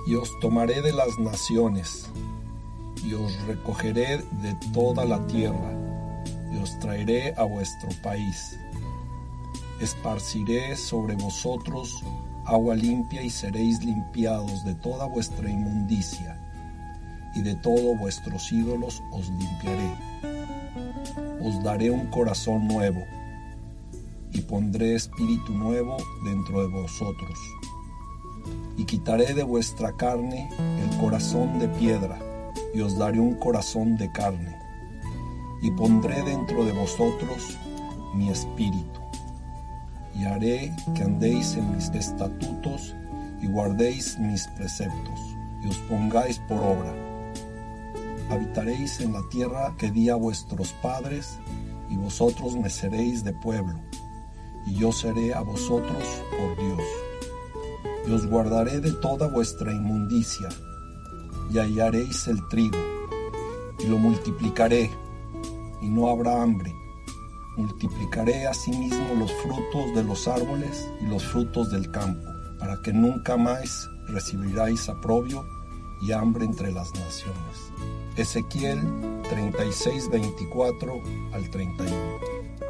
Y os tomaré de las naciones, y os recogeré de toda la tierra, y os traeré a vuestro país. Esparciré sobre vosotros agua limpia, y seréis limpiados de toda vuestra inmundicia, y de todos vuestros ídolos os limpiaré. Os daré un corazón nuevo, y pondré espíritu nuevo dentro de vosotros. Y quitaré de vuestra carne el corazón de piedra, y os daré un corazón de carne. Y pondré dentro de vosotros mi espíritu. Y haré que andéis en mis estatutos, y guardéis mis preceptos, y os pongáis por obra. Habitaréis en la tierra que di a vuestros padres, y vosotros me seréis de pueblo, y yo seré a vosotros por Dios. Y os guardaré de toda vuestra inmundicia, y hallaréis el trigo, y lo multiplicaré, y no habrá hambre. Multiplicaré asimismo los frutos de los árboles y los frutos del campo, para que nunca más recibiráis oprobio y hambre entre las naciones. Ezequiel 36, 24 al 31.